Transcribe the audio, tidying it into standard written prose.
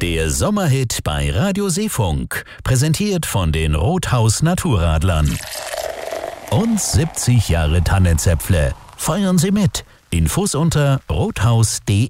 Der Sommerhit bei Radio Seefunk, präsentiert von den Rothaus Naturradlern. Und 70 Jahre Tannenzäpfle. Feiern Sie mit. Infos unter rothaus.de.